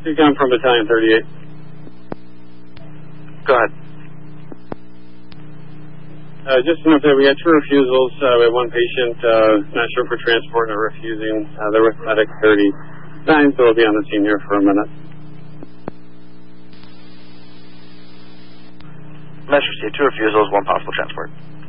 Recon from Battalion 38. Go ahead. Just an update, we had 2 refusals. We had one patient not sure for transport and refusing. They're with Medic 39, so we'll be on the scene here for a minute. Mesh received 2 refusals, 1 possible transport.